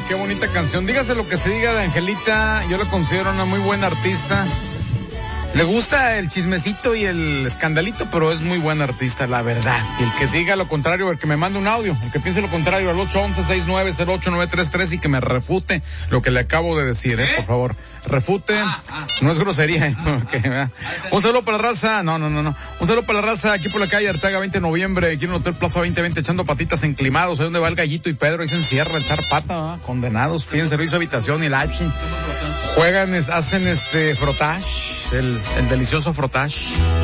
qué bonita canción. Dígase lo que se diga de Angelita, yo la considero una muy buena artista. Le gusta el chismecito y el escandalito, pero es muy buena artista, la verdad. Y el que diga lo contrario, el que me mande un audio, el que piense lo contrario, al 811-690-8933 y que me refute lo que le acabo de decir, por favor. Refute, no es grosería. Un saludo para la raza, no. Un saludo para la raza aquí por la calle Arteaga, 20 de noviembre, aquí en el Hotel Plaza 2020, echando patitas enclimados, ahí donde va el Gallito y Pedro, ahí se encierra, echar pata, condenados, tienen servicio de habitación y lodging. Juegan, hacen frotage, el delicioso frotage.